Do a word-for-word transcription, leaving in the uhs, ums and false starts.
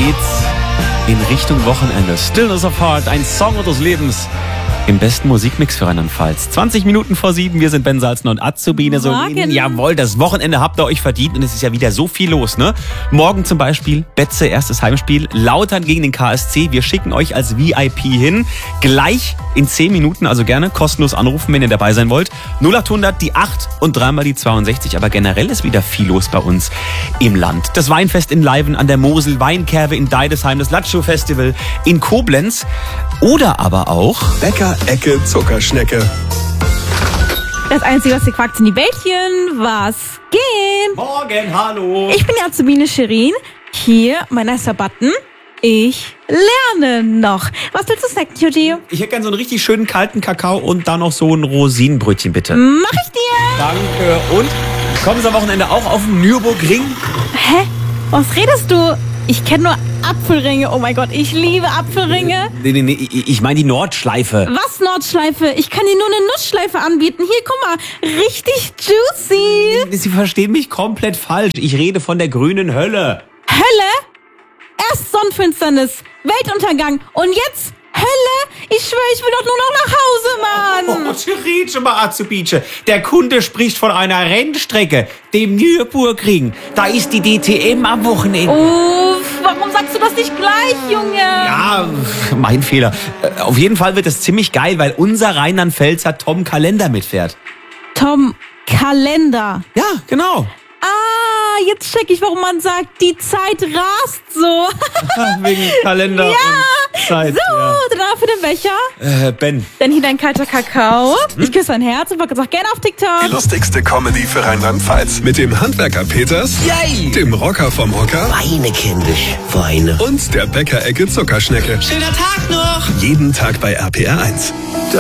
geht's in Richtung Wochenende. Stillness of Heart, ein Song des Lebens. Im besten Musikmix für Rheinland-Pfalz. zwanzig Minuten vor sieben, wir sind Ben Salzner und Azubine Solin. Jawohl, das Wochenende habt ihr euch verdient und es ist ja wieder so viel los, ne? Morgen zum Beispiel Betze, erstes Heimspiel, Lautern gegen den K S C. Wir schicken euch als V I P hin. Gleich in zehn Minuten, also gerne kostenlos anrufen, wenn ihr dabei sein wollt. null acht hundert, die acht und dreimal die zweiundsechzig. Aber generell ist wieder viel los bei uns im Land. Das Weinfest in Leiven an der Mosel, Weinkerbe in Deidesheim, das Latschow-Festival in Koblenz oder aber auch Bäcker Ecke Zuckerschnecke. Das Einzige, was ihr quakt, sind die Bällchen. Was gehen? Morgen, hallo. Ich bin die Azubine Shirin. Hier, mein erster Button. Ich lerne noch. Was willst du snacken, Cutie? Ich hätte gerne so einen richtig schönen kalten Kakao und dann noch so ein Rosinenbrötchen, bitte. Mach ich dir. Danke. Und kommen Sie am Wochenende auch auf den Nürburgring? Hä? Was redest du? Ich kenne nur Apfelringe. Oh mein Gott, ich liebe Apfelringe. Nee, nee, nee, ich meine die Nordschleife. Was Nordschleife? Ich kann dir nur eine Nussschleife anbieten. Hier, guck mal. Richtig juicy. Sie verstehen mich komplett falsch. Ich rede von der grünen Hölle. Hölle? Erst Sonnenfinsternis, Weltuntergang und jetzt Hölle? Ich schwöre, ich will doch nur noch nach Hause, Mann. Oh, Tschiritsche mal Azubice. Der Kunde spricht von einer Rennstrecke, dem Nürburgring. Da ist die D T M am Wochenende. Uff, warum sagst du das nicht gleich, Junge? Ja, mein Fehler. Auf jeden Fall wird es ziemlich geil, weil unser Rheinland-Pfälzer Tom Kalender mitfährt. Tom Kalender. Ja, genau. Ah, jetzt check ich, warum man sagt, die Zeit rast so. Wegen Kalender ja. und Zeit. So, ja. danach für den Becher. Äh, Ben. Dann hier dein kalter Kakao. Hm? Ich küsse dein Herz und folgt uns auch gerne auf TikTok. Die lustigste Comedy für Rheinland-Pfalz. Mit dem Handwerker Peters, Yay. dem Rocker vom Hocker Weine kindisch, Weine. und der Bäcker Ecke Zuckerschnecke. Schöner Tag noch. Jeden Tag bei R P R eins.